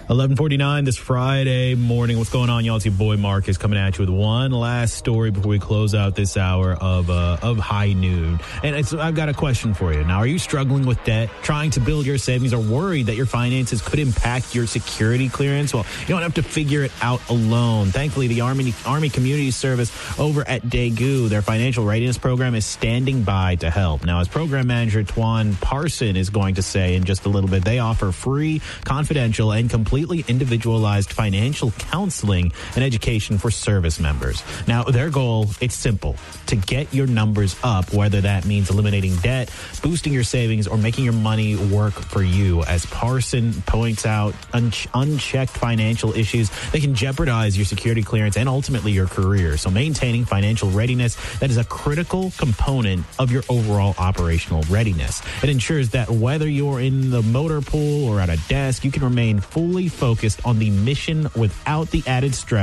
11:49 this Friday morning. What's going on, y'all? It's your boy Marcus coming at you with one last story before we close out this hour of High Noon. And I've got a question for you. Now, are you struggling with debt, trying to build your savings, or worried that your finances could impact your security clearance? Well, you don't have to figure it out alone. Thankfully, the Army Community Service over at Daegu, their financial readiness program, is standing by to help. Now, as program manager Tuan Parson is going to say in just a little bit, they offer free, confidential, and completely individualized financial counseling and education for service members. Now, their goal, it's simple: to get your numbers up, whether that means eliminating debt, boosting your savings, or making your money work for you. As Parson points out, unchecked financial issues, they can jeopardize your security clearance and ultimately your career. So maintaining financial readiness, that is a critical component of your overall operational readiness. It ensures that whether you're in the motor pool or at a desk, you can remain fully focused on the mission without the added stress